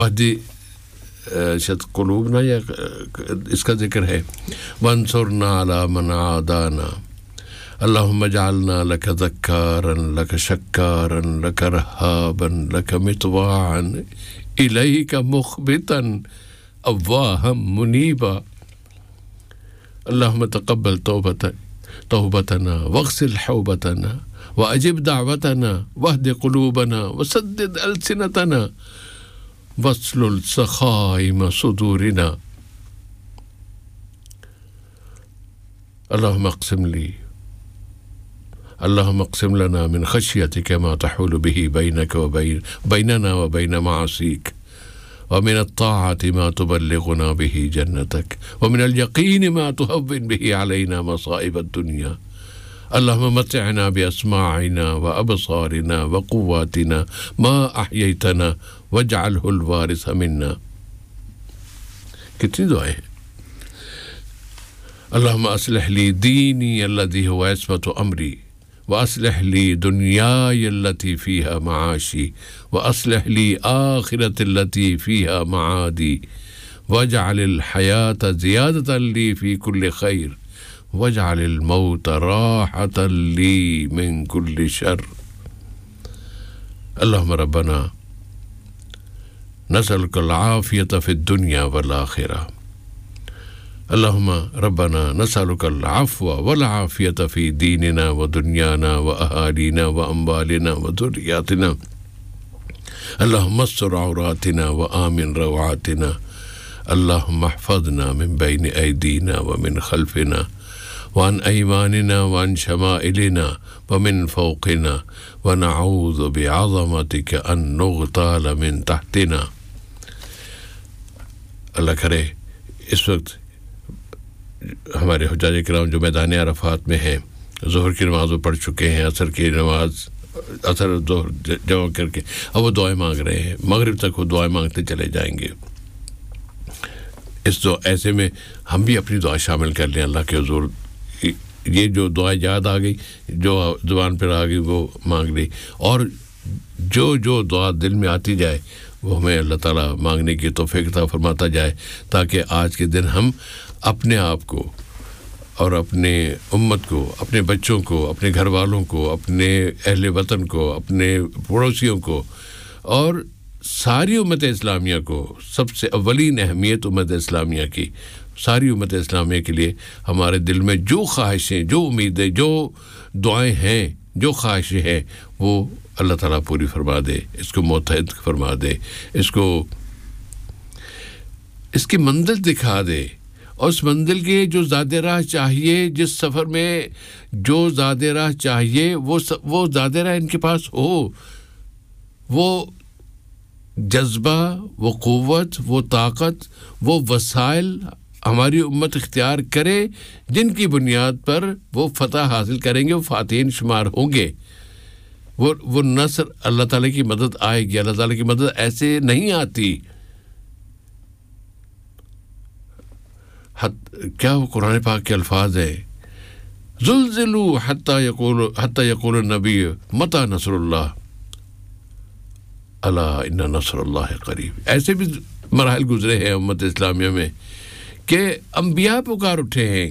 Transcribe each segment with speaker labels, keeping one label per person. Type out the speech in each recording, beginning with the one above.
Speaker 1: وحدی شد قلوبنا یا اس کا ذکر ہے وانصرنا علی من عادانا اللهم اجعلنا لك ذكارا لك شكارا لك رهابا لك مطواعا إليك مخبتا أواها منيبا اللهم تقبل توبتنا واغسل حوبتنا وأجب دعوتنا واهد قلوبنا وسدد ألسنتنا واسلل سخائم صدورنا اللهم اقسم لنا من خشيتك ما تحول به بيننا وبين معاصيك ومن الطاعة ما تبلغنا به جنتك ومن اليقين ما تهون به علينا مصائب الدنيا اللهم متعنا بأسماعنا وأبصارنا وقواتنا ما أحييتنا واجعله الوارث منا کتنی دعائیں ہیں اللهم أصلح لي ديني الذي هو عصمة أمري وأصلح لي دنياي التي فيها معاشي وأصلح لي آخرتي التي فيها معادي واجعل الحياة زيادة لي في كل خير واجعل الموت راحة لي من كل شر اللهم ربنا نسألك العافية في الدنيا والآخرة اللهم ربنا نسألك العفو والعافية في ديننا ودنيانا وأهالينا وأموالنا وذرياتنا اللهم استر عوراتنا وآمن روعاتنا اللهم احفظنا من بين أيدينا ومن خلفنا وعن أيماننا وعن شمائلنا ومن فوقنا ونعوذ بعظمتك أن نغتال من تحتنا اللہ کرے اس وقت ہمارے حجاج کرام جو میدان عرفات میں ہیں ظہر کی نماز وہ پڑھ چکے ہیں عصر کی نماز عصر ظہر جمع کر کے اب وہ دعائیں مانگ رہے ہیں مغرب تک وہ دعائیں مانگتے چلے جائیں گے اس ایسے میں ہم بھی اپنی دعا شامل کر لیں اللہ کے حضور یہ جو دعا یاد آ گئی جو زبان پر آ گئی وہ مانگ لی اور جو دعا دل میں آتی جائے وہ ہمیں اللہ تعالیٰ مانگنے کی توفیق عطا فرماتا جائے تاکہ آج کے دن ہم اپنے آپ کو اور اپنے امت کو اپنے بچوں کو اپنے گھر والوں کو اپنے اہل وطن کو اپنے پڑوسیوں کو اور ساری امت اسلامیہ کو سب سے اولین اہمیت امت اسلامیہ کی ساری امت اسلامیہ کے لیے ہمارے دل میں جو خواہشیں جو امیدیں جو دعائیں ہیں جو خواہشیں ہیں وہ اللہ تعالیٰ پوری فرما دے اس کو متحد فرما دے اس کی منزل دکھا دے اور اس منزل کے جو زاد راہ چاہیے جس سفر میں جو زاد راہ چاہیے وہ زاد راہ ان کے پاس ہو وہ جذبہ وہ قوت وہ طاقت وہ وسائل ہماری امت اختیار کرے جن کی بنیاد پر وہ فتح حاصل کریں گے وہ فاتحین شمار ہوں گے وہ نصر اللہ تعالیٰ کی مدد آئے گی اللہ تعالیٰ کی مدد ایسے نہیں آتی کیا وہ قرآن پاک کے الفاظ ہیں زلزلوا حتی یقول النبی متی نصر اللہ الا ان نصر اللہ قریب ایسے بھی مراحل گزرے ہیں امت اسلامیہ میں کہ انبیاء پکار اٹھے ہیں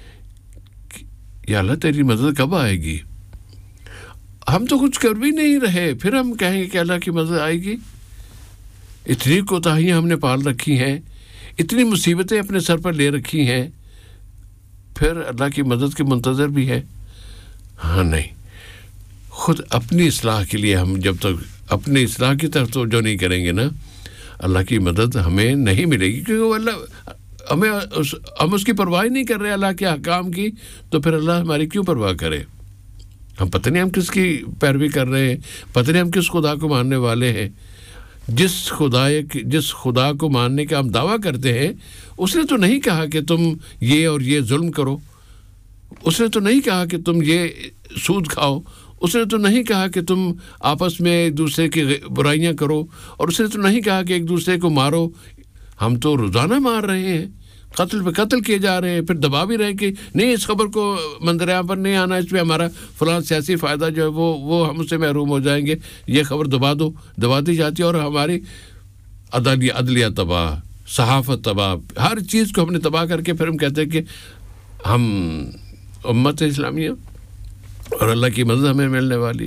Speaker 1: یا اللہ تیری مدد کب آئے گی ہم تو کچھ کر بھی نہیں رہے پھر ہم کہیں گے کہ اللہ کی مدد آئے گی اتنی کوتاہیاں ہم نے پال رکھی ہیں اتنی مصیبتیں اپنے سر پر لے رکھی ہیں پھر اللہ کی مدد کے منتظر بھی ہے ہاں نہیں خود اپنی اصلاح کے لیے ہم جب تک اپنی اصلاح کی طرف توجہ نہیں کریں گے نا اللہ کی مدد ہمیں نہیں ملے گی کیونکہ وہ اللہ ہم اس کی پرواہ نہیں کر رہے اللہ کے احکام کی تو پھر اللہ ہماری کیوں پرواہ کرے ہم پتہ نہیں ہم کس کی پیروی کر رہے ہیں پتہ نہیں ہم کس خدا کو ماننے والے ہیں جس خدا کو ماننے کا ہم دعویٰ کرتے ہیں اس نے تو نہیں کہا کہ تم یہ اور یہ ظلم کرو اس نے تو نہیں کہا کہ تم یہ سود کھاؤ اس نے تو نہیں کہا کہ تم آپس میں ایک دوسرے کی برائیاں کرو اور اس نے تو نہیں کہا کہ ایک دوسرے کو مارو ہم تو روزانہ مار رہے ہیں قتل پہ قتل کیے جا رہے ہیں پھر دبا بھی رہے کہ نہیں اس خبر کو منظر عام پر نہیں آنا اس پہ ہمارا فلاں سیاسی فائدہ جو ہے وہ ہم اس سے محروم ہو جائیں گے یہ خبر دبا دی جاتی ہے اور عدلیہ تباہ, صحافت تباہ, ہر چیز کو ہم نے تباہ کر کے پھر ہم کہتے ہیں کہ ہم امت اسلامیہ اور اللہ کی مدد ہمیں ملنے والی.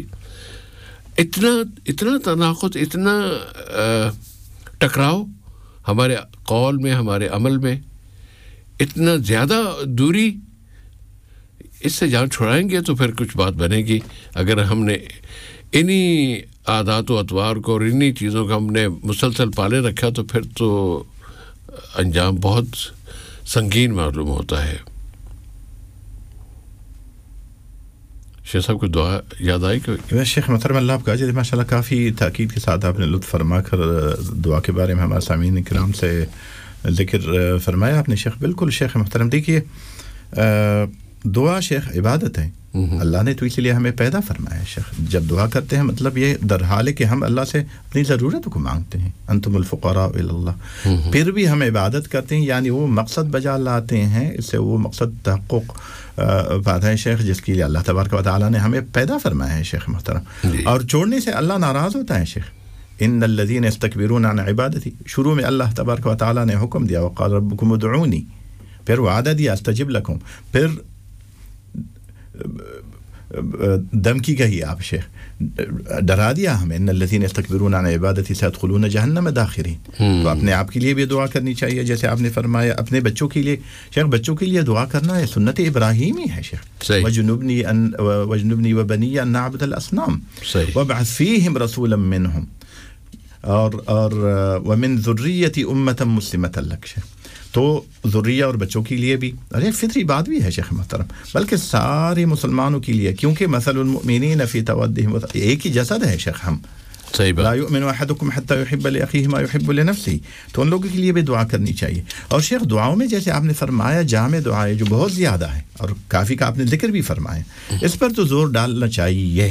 Speaker 1: اتنا تناقض, اتنا ٹکراؤ ہمارے قول میں, ہمارے عمل میں, اتنا زیادہ دوری. اس سے جان چھڑائیں گے تو پھر کچھ بات بنے گی. اگر ہم نے انہی عادات و اطوار کو اور انہی چیزوں کو ہم نے مسلسل پالے رکھا تو پھر تو انجام بہت سنگین معلوم ہوتا ہے. شیخ صاحب کو دعا یاد آئی کہ
Speaker 2: شیخ محترم اللہ آپ کا اجر ماشاء اللہ کافی تاکید کے ساتھ آپ نے لطف فرما کر دعا کے بارے میں ہمارے سامعین کرام سے ذکر فرمایا آپ نے شیخ. بالکل شیخ محترم, دیکھیے دعا شیخ عبادت ہے, اللہ نے تو اس لیے ہمیں پیدا فرمایا شیخ. جب دعا کرتے ہیں مطلب یہ در حال ہے کہ ہم اللہ سے اپنی ضرورتوں کو مانگتے ہیں, انتم الفقراء الی اللہ, پھر بھی ہم عبادت کرتے ہیں, یعنی وہ مقصد بجا لاتے ہیں, اس سے وہ مقصد تحقق پاتا ہے شیخ جس کے لیے اللہ تبارک و تعالیٰ نے ہمیں پیدا فرمایا ہے شیخ محترم. اور چھوڑنے سے اللہ ناراض ہوتا ہے شیخ. ان الذين يستكبرون عن عبادتي, شروع میں اللہ تبارک و تعالیٰ نے حکم دیا وقال ربكم ادعوني, پھر وعدہ دیا استجب لكم, پھر دمکی کہی آپ شیخ, ڈرا دیا ہمیں ان الذين يستكبرون عن عبادتي سيدخلون جہنم داخرین. تو اپنے آپ کے لیے بھی دعا کرنی چاہیے جیسے آپ نے فرمایا, اپنے بچوں کے لیے شیخ, بچوں کے لیے دعا کرنا ہے سنت ابراہیمی ہے شیخ. وجنبنی وبنی ان نعبد الاصنام وابعث فیہم رسولا منہم اور ومن ذریتی امۃ مسلمۃ لک شیخ. تو ذریہ اور بچوں کے لیے بھی, اور ایک فطری بات بھی ہے شیخ محترم, بلکہ سارے مسلمانوں کے لیے, کیونکہ مثل المؤمنین فی تودہم, ایک ہی جسد ہے شیخ ہم. لا یؤمن احدکم حتی یحب لاخیہ ما یحب لنفسہ. تو ان لوگوں کے لیے بھی دعا کرنی چاہیے. اور شیخ دعاؤں میں جیسے آپ نے فرمایا جامع دعائیں جو بہت زیادہ ہیں اور کافی کا آپ نے ذکر بھی فرمایا, اس پر تو زور ڈالنا چاہیے.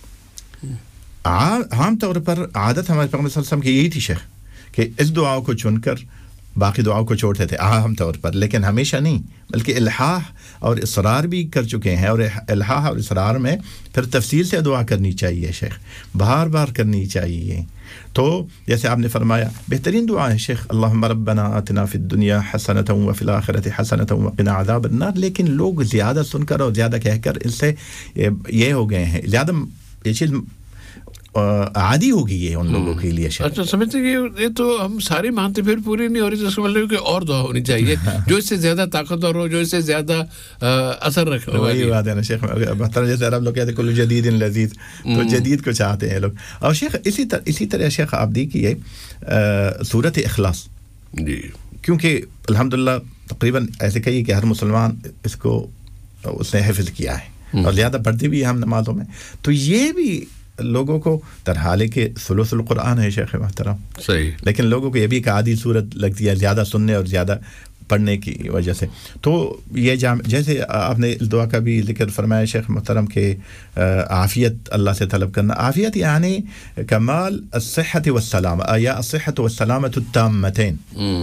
Speaker 2: عام طور پر عادت ہمارے پیغمبر صلی اللہ علیہ وسلم کی یہی تھی شیخ کہ اس دعاؤں کو چن کر باقی دعاؤں کو چھوڑتے تھے عام طور پر, لیکن ہمیشہ نہیں, بلکہ الحاح اور اصرار بھی کر چکے ہیں. اور الحاح اور اصرار میں پھر تفصیل سے دعا کرنی چاہیے شیخ, بار بار کرنی چاہیے. تو جیسے آپ نے فرمایا بہترین دعا ہے شیخ اللہم ربنا آتنا فی الدنیا حسنۃ وفی الآخرۃ حسنۃ وقنا عذاب النار. لیکن لوگ زیادہ سن کر اور زیادہ کہہ کر اس سے یہ ہو گئے ہیں, زیادہ یہ چیز عادی ہو گئی ہے ان لوگوں کے لیے.
Speaker 1: اچھا سمجھتے ہیں کہ یہ تو ہم سارے مانتے پھر پوری نہیں ہو رہی, اس کا مطلب کہ اور دعا ہونی چاہیے جو اس سے زیادہ طاقتور ہو, جو اس سے زیادہ اثر رکھنے والی. وہی
Speaker 2: بات ہے نا شیخ محترم, جیسے عرب لوگ کہتے ہیں کل جدید لذیذ, تو جدید کو چاہتے ہیں لوگ. اور شیخ اسی طرح شیخ آپ دیکھیے سورۃ اخلاص,
Speaker 1: جی,
Speaker 2: کیونکہ الحمدللہ تقریباً ایسے کہیے کہ ہر مسلمان اس کو اس نے حفظ کیا ہے اور زیادہ پڑھتے بھی ہیں ہم نمازوں میں. تو یہ بھی لوگوں کو ترحالے کے ثلث القرآن ہے شیخ محترم,
Speaker 1: صحیح,
Speaker 2: لیکن لوگوں کو یہ بھی ایک عادی صورت لگتی ہے زیادہ سننے اور زیادہ پڑھنے کی وجہ سے. تو یہ جیسے آپ نے دعا کا بھی ذکر فرمایا شیخ محترم کہ عافیت اللہ سے طلب کرنا. عافیت یعنی کمال الصحت والسلام, یا الصحت والسلامت التامتین.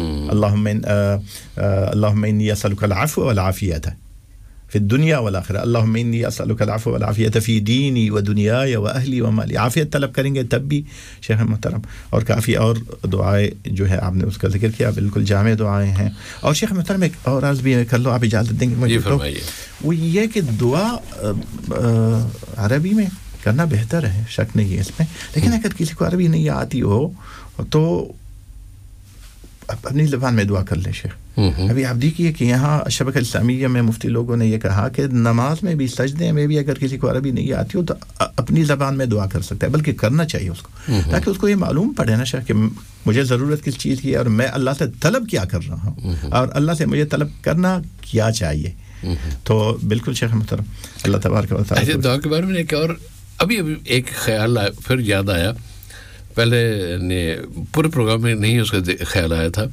Speaker 2: اللہم انی اسألک العفو والعافیت فی الدنیا والآخرہ. اللہم انی اسألک العفو والعافیت فی دینی و دنیای و اہلی و مالی. عافیت طلب کریں گے تب بھی شیخ محترم. اور کافی اور دعائیں جو ہے آپ نے اس کا ذکر کیا, بالکل جامع دعائیں ہیں. اور شیخ محترم ایک اور عرض بھی کر لو, آپ اجازت دیں گے مجھے؟ وہ یہ کہ دعا عربی میں کرنا بہتر ہے, شک نہیں ہے اس میں, لیکن اگر کسی کو عربی نہیں آتی ہو تو اپنی زبان میں دعا کر لے شیخ. ابھی آپ دیکھیے کہ یہاں شبکہ اسلامیہ میں مفتی لوگوں نے یہ کہا کہ نماز میں بھی سجدے میں بھی اگر کسی کو عربی نہیں آتی ہو تو اپنی زبان میں دعا کر سکتا ہے, بلکہ کرنا چاہیے اس کو, تاکہ اس کو یہ معلوم پڑے نا شیخ کہ مجھے ضرورت کس چیز کی ہے اور میں اللہ سے طلب کیا کر رہا ہوں اور اللہ سے مجھے طلب کرنا کیا چاہیے. تو بالکل شیخ محترم اللہ تبارک و تعالی.
Speaker 1: دعا کے بارے میں ایک اور ابھی ایک خیال پھر یاد آیا, پہلے نے پورے پروگرام میں نہیں اس کا خیال آیا تھا.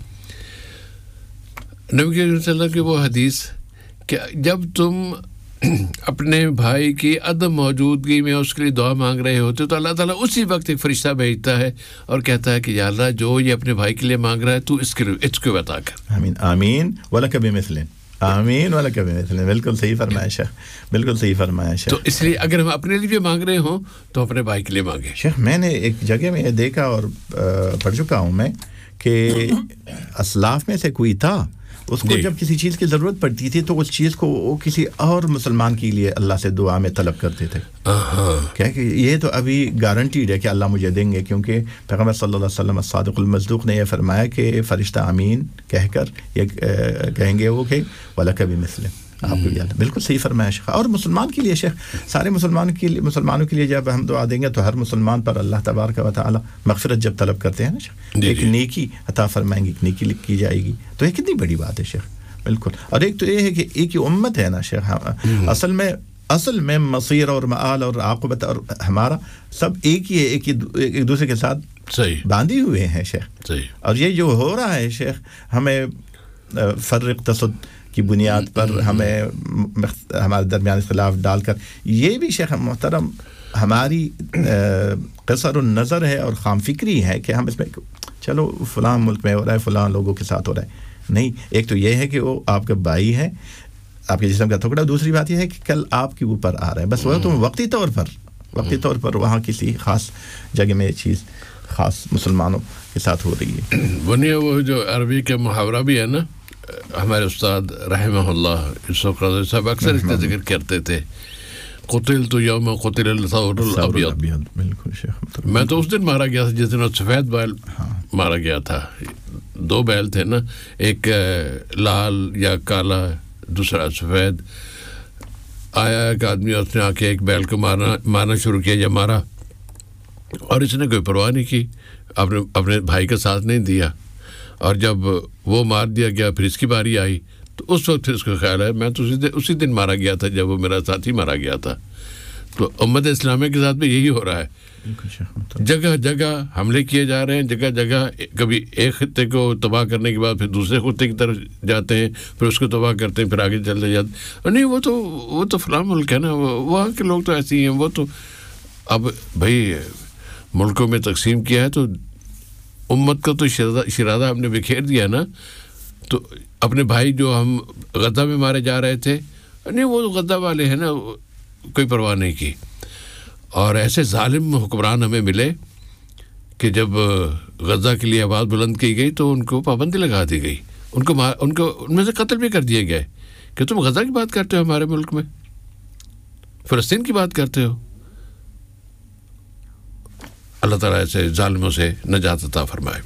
Speaker 1: نبی کریم صلی اللہ علیہ وسلم کی وہ حدیث کہ جب تم اپنے بھائی کی عدم موجودگی میں اس کے لیے دعا مانگ رہے ہوتے تو اللہ تعالیٰ اسی وقت ایک فرشتہ بھیجتا ہے اور کہتا ہے کہ یا اللہ جو یہ اپنے بھائی کے لیے مانگ رہا ہے تو اس کو بتا کر.
Speaker 2: آمین آمین ولک بمثل, آمین ولک بمثل. بالکل صحیح فرمایا شیخ, بالکل صحیح فرمایا شیخ.
Speaker 1: تو اس لیے اگر ہم اپنے لیے بھی مانگ رہے ہوں تو اپنے بھائی کے لیے مانگیں.
Speaker 2: شیخ میں نے ایک جگہ میں یہ دیکھا اور پڑھ چکا ہوں میں کہ اسلاف میں سے کوئی تھا اس کو جب کسی چیز کی ضرورت پڑتی تھی تو اس چیز کو وہ کسی اور مسلمان کے لیے اللہ سے دعا میں طلب کرتے تھے کیا کہ یہ تو ابھی گارنٹیڈ ہے کہ اللہ مجھے دیں گے، کیونکہ پیغمبر صلی اللہ علیہ وسلم الصادق المصدوق نے یہ فرمایا کہ فرشتہ آمین کہہ کر یہ کہیں گے وہ کہ وَلَكَ بِمِثْلِهِ، آپ کو یاد بالکل صحیح فرمایا شیخ. اور مسلمان کے لیے شیخ، سارے مسلمانوں کے لیے جب ہم دعا دیں گے تو ہر مسلمان پر اللہ تبارک و تعالی مغفرت جب طلب کرتے ہیں نا شیخ، ایک نیکی عطا فرمائیں گے، ایک نیکی کی جائے گی، تو یہ کتنی بڑی بات ہے شیخ. بالکل. اور ایک تو یہ ہے کہ ایک ہی امت ہے نا شیخ، اصل میں مصیر اور مآل اور عاقبت اور ہمارا سب ایک ہی ہے، ایک دوسرے کے ساتھ
Speaker 1: صحیح
Speaker 2: باندھی ہوئے ہیں شیخ.
Speaker 1: صحیح.
Speaker 2: اور یہ جو ہو رہا ہے شیخ، ہمیں فرق تصد کی بنیاد پر ہمیں ہمارے درمیان اختلاف ڈال کر، یہ بھی شیخ محترم ہماری قصر النظر ہے اور خام فکری ہے کہ ہم اس میں چلو فلاں ملک میں ہو رہا ہے، فلاں لوگوں کے ساتھ ہو رہا ہے. نہیں، ایک تو یہ ہے کہ وہ آپ کا بھائی ہے، آپ کے جسم کا ٹکڑا. دوسری بات یہ ہے کہ کل آپ کے اوپر آ رہا ہے، بس وہ تو وقتی طور پر وہاں کسی خاص جگہ میں یہ چیز خاص مسلمانوں کے ساتھ ہو رہی ہے.
Speaker 1: وہ جو عربی کا محاورہ بھی ہے نا، ہمارے استاد رحمہ اللہ یوسف قادری صاحب اکثر اس کا ذکر کرتے تھے، قتلت یوم قتل الثور الابیض.
Speaker 2: بالکل شیخ.
Speaker 1: میں تو اس دن مارا گیا تھا جس دن سفید بیل مارا گیا تھا. 2 بیل تھے نا، ایک لال یا کالا، دوسرا سفید. آیا ایک آدمی، اس نے آ کے ایک بیل کو مارنا شروع کیا یا مارا، اور اس نے کوئی پرواہ نہیں کی، اپنے بھائی کا ساتھ نہیں دیا. اور جب وہ مار دیا گیا، پھر اس کی باری آئی، تو اس وقت پھر اس کا خیال ہے میں تو اسی دن مارا گیا تھا جب وہ میرا ساتھی مارا گیا تھا. تو امت اسلامیہ کے ساتھ بھی یہی ہو رہا ہے. جگہ جگہ حملے کیے جا رہے ہیں، جگہ جگہ کبھی ایک خطے کو تباہ کرنے کے بعد پھر دوسرے خطے کی طرف جاتے ہیں، پھر اس کو تباہ کرتے ہیں، پھر آگے چلتے جاتے ہیں. نہیں، وہ تو فلاں ملک ہے نا، وہاں کے لوگ تو ایسے ہی ہیں. وہ تو اب بھائی ملکوں میں تقسیم کیا ہے تو امت کا تو شرادہ ہم نے بکھیر دیا نا. تو اپنے بھائی جو ہم غزہ میں مارے جا رہے تھے، نہیں وہ غزہ والے ہیں نا، کوئی پرواہ نہیں کی. اور ایسے ظالم حکمران ہمیں ملے کہ جب غزہ کے لیے آواز بلند کی گئی تو ان کو پابندی لگا دی گئی، ان میں سے قتل بھی کر دیے گئے کہ تم غزہ کی بات کرتے ہو، ہمارے ملک میں فلسطین کی بات کرتے ہو. اللہ تعالیٰ ایسے ظالموں سے نجات عطا فرمائے.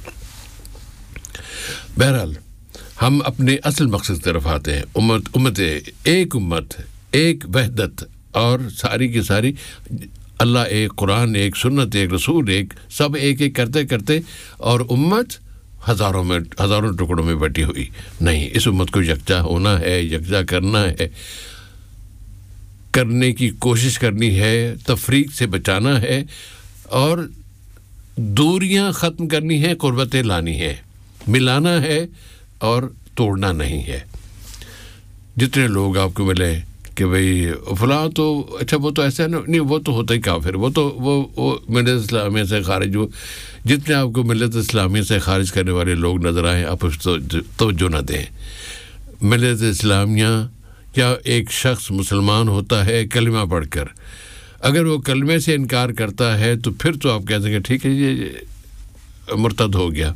Speaker 1: بہرحال ہم اپنے اصل مقصد کی طرف آتے ہیں. امت ایک وحدت، اور ساری کی ساری اللہ ایک، قرآن ایک، سنت ایک، رسول ایک، سب ایک کرتے کرتے، اور امت ہزاروں ٹکڑوں میں بٹی ہوئی. نہیں، اس امت کو یکجا ہونا ہے، یکجا کرنا ہے، کرنے کی کوشش کرنی ہے، تفریق سے بچانا ہے، اور دوریاں ختم کرنی ہے، قربتیں لانی ہے، ملانا ہے اور توڑنا نہیں ہے. جتنے لوگ آپ کو ملے کہ بھئی فلاں تو اچھا وہ تو ایسا نہیں، وہ تو ہوتا ہی کافر، وہ ملت اسلامیہ سے خارج ہو. جتنے آپ کو ملت اسلامیہ سے خارج کرنے والے لوگ نظر آئیں، آپ اس توجہ نہ دیں. ملت اسلامیہ یا ایک شخص مسلمان ہوتا ہے کلمہ پڑھ کر، اگر وہ کلمے سے انکار کرتا ہے تو پھر تو آپ کہتے ہیں کہ ٹھیک ہے یہ مرتد ہو گیا،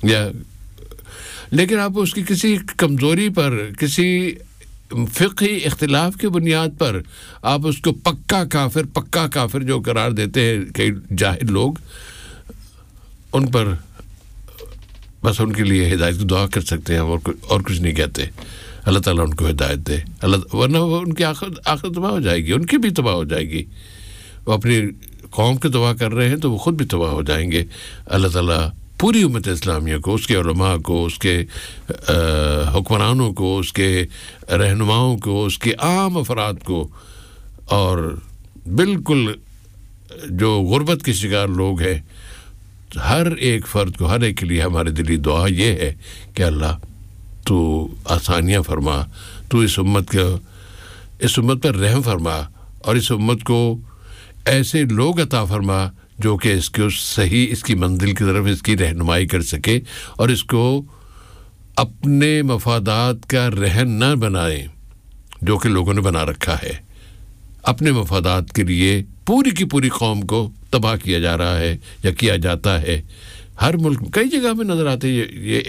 Speaker 1: لیکن آپ اس کی کسی کمزوری پر، کسی فقہی اختلاف کی بنیاد پر آپ اس کو پکا کافر جو قرار دیتے ہیں کئی جاہل لوگ، ان پر بس ان کے لیے ہدایت کی دعا کر سکتے ہیں اور کچھ نہیں کہتے. اللہ تعالیٰ ان کو ہدایت دے، ورنہ وہ ان کی آخرت تباہ ہو جائے گی، ان کی بھی تباہ ہو جائے گی. وہ اپنی قوم کے تباہ کر رہے ہیں تو وہ خود بھی تباہ ہو جائیں گے. اللہ تعالیٰ پوری امت اسلامیہ کو، اس کے علماء کو، اس کے حکمرانوں کو، اس کے رہنماؤں کو، اس کے عام افراد کو، اور بالکل جو غربت کے شکار لوگ ہیں، ہر ایک فرد کو، ہر ایک کے لیے ہماری دلی دعا یہ ہے کہ اللہ تو آسانیاں فرما، تو اس امت پر رحم فرما، اور اس امت کو ایسے لوگ عطا فرما جو کہ اس کو صحیح، اس کی منزل کی طرف اس کی رہنمائی کر سکے، اور اس کو اپنے مفادات کا رہن نہ بنائیں جو کہ لوگوں نے بنا رکھا ہے. اپنے مفادات کے لیے پوری کی پوری قوم کو تباہ کیا جا رہا ہے یا کیا جاتا ہے. ہر ملک کئی جگہ پہ نظر آتے ہیں یہ